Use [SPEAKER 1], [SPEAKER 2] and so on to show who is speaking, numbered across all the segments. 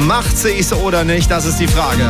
[SPEAKER 1] Macht sie es oder nicht? Das ist die Frage.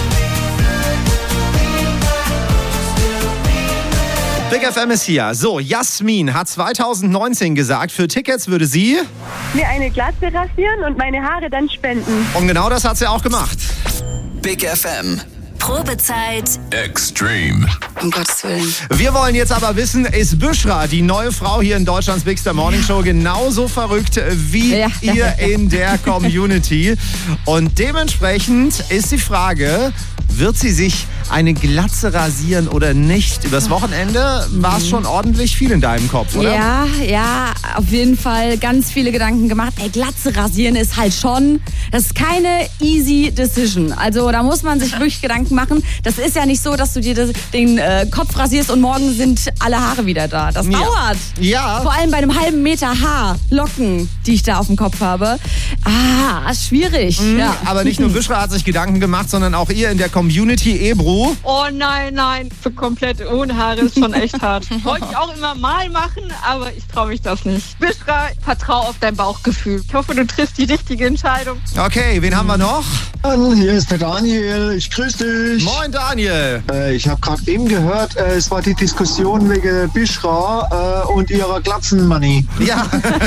[SPEAKER 1] Big FM ist hier. So, Jasmin hat 2019 gesagt, für Tickets würde sie
[SPEAKER 2] mir eine Glatze rasieren und meine Haare dann spenden.
[SPEAKER 1] Und genau das hat sie auch gemacht.
[SPEAKER 3] Big FM.
[SPEAKER 4] Probezeit
[SPEAKER 3] Extreme.
[SPEAKER 4] Um Gottes Willen.
[SPEAKER 1] Wir wollen jetzt aber wissen, ist Büschra, die neue Frau hier in Deutschlands Big Star Morning Show, genauso verrückt wie ihr in der Community? Und dementsprechend ist die Frage, wird sie sich eine Glatze rasieren oder nicht? Übers Wochenende war es schon ordentlich viel in deinem Kopf, oder?
[SPEAKER 5] Ja, auf jeden Fall ganz viele Gedanken gemacht. Glatze rasieren ist halt schon, das ist keine easy decision. Also da muss man sich wirklich Gedanken machen. Das ist ja nicht so, dass du dir den Kopf rasierst und morgen sind alle Haare wieder da. Das dauert.
[SPEAKER 1] Ja.
[SPEAKER 5] Vor allem bei einem halben Meter Locken, die ich da auf dem Kopf habe. Schwierig. Ja.
[SPEAKER 1] Aber nicht nur Büschra hat sich Gedanken gemacht, sondern auch ihr in der Community, Ebru.
[SPEAKER 6] Oh nein, für komplett ohne Haare ist schon echt hart. Wollte ich auch immer mal machen, aber ich traue mich das nicht. Büschra, vertrau auf dein Bauchgefühl. Ich hoffe, du triffst die richtige Entscheidung.
[SPEAKER 1] Okay, wen haben wir noch?
[SPEAKER 7] Hier ist der Daniel, ich grüße dich.
[SPEAKER 1] Moin Daniel.
[SPEAKER 7] Ich habe gerade eben gehört, es war die Diskussion wegen Büschra und ihrer Glatzenmanie.
[SPEAKER 1] Ja.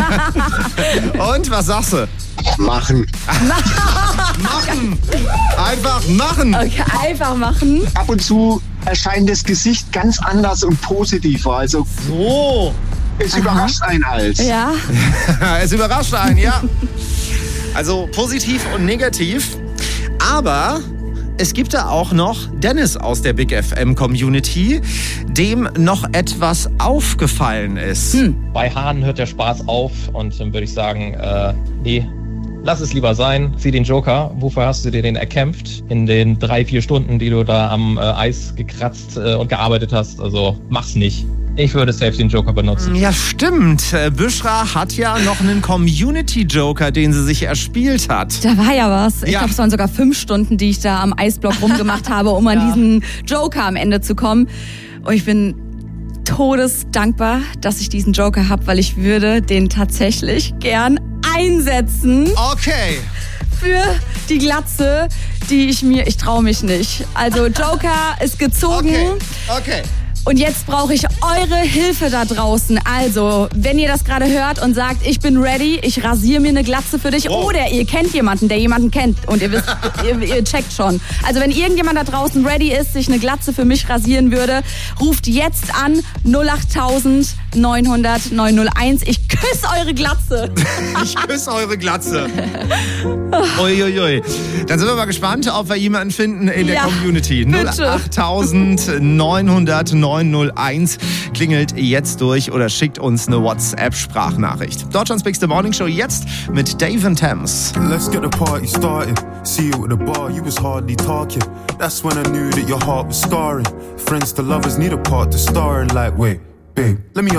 [SPEAKER 1] Und, was sagst du?
[SPEAKER 7] Machen.
[SPEAKER 1] Machen. Einfach machen.
[SPEAKER 5] Okay, einfach machen.
[SPEAKER 7] Ab und zu erscheint das Gesicht ganz anders und positiver. Also
[SPEAKER 1] So.
[SPEAKER 7] es überrascht einen halt.
[SPEAKER 5] Ja.
[SPEAKER 1] Es überrascht einen, ja. Also positiv und negativ. Aber es gibt da auch noch Dennis aus der Big FM Community, dem noch etwas aufgefallen ist.
[SPEAKER 8] Bei Haaren hört der Spaß auf und dann würde ich sagen, nee, lass es lieber sein. Zieh den Joker. Wofür hast du dir den erkämpft? In den 3-4 Stunden, die du da am Eis gekratzt und gearbeitet hast. Also mach's nicht. Ich würde safe den Joker benutzen.
[SPEAKER 1] Ja, stimmt. Büschra hat ja noch einen Community-Joker, den sie sich erspielt hat.
[SPEAKER 5] Da war ja was. Ich
[SPEAKER 1] Ja.
[SPEAKER 5] glaube, es waren sogar 5 Stunden, die ich da am Eisblock rumgemacht habe, um an diesen Joker am Ende zu kommen. Und ich bin todesdankbar, dass ich diesen Joker habe, weil ich würde den tatsächlich gern einsetzen
[SPEAKER 1] Okay.
[SPEAKER 5] für die Glatze, die ich traue mich nicht. Also Joker ist gezogen.
[SPEAKER 1] Okay.
[SPEAKER 5] Und jetzt brauche ich eure Hilfe da draußen. Also, wenn ihr das gerade hört und sagt, ich bin ready, ich rasiere mir eine Glatze für dich.
[SPEAKER 1] Oh.
[SPEAKER 5] Oder ihr kennt jemanden, der jemanden kennt. Und ihr wisst, ihr checkt schon. Also, wenn irgendjemand da draußen ready ist, sich eine Glatze für mich rasieren würde, ruft jetzt an 08000 900 901. Ich küsse eure Glatze.
[SPEAKER 1] Ich küsse eure Glatze. Uiuiui. Dann sind wir mal gespannt, ob wir jemanden finden in der Community.
[SPEAKER 5] bitte.
[SPEAKER 1] 08000 900 901. Klingelt jetzt durch oder schickt uns eine WhatsApp-Sprachnachricht. Deutschlands Big Star Morning Show jetzt mit Dave and Thames.
[SPEAKER 9] Let's get the party started. See you at the bar, you was hardly talking. That's when I knew that your heart was scarring. Friends to lovers need a part to star in. Like, wait, babe, let me